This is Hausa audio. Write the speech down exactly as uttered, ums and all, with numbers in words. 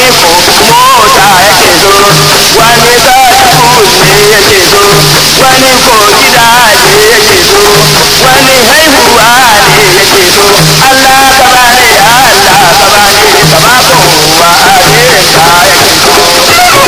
ko mota yake so wani gado ne yake so wani ko gidaje yake so